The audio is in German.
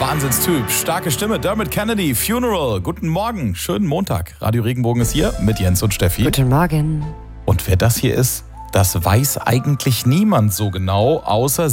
Wahnsinnstyp, starke Stimme, Dermot Kennedy, Funeral. Guten Morgen, schönen Montag. Radio Regenbogen ist hier mit Jens und Steffi. Guten Morgen. Und wer das hier ist, das weiß eigentlich niemand so genau, außer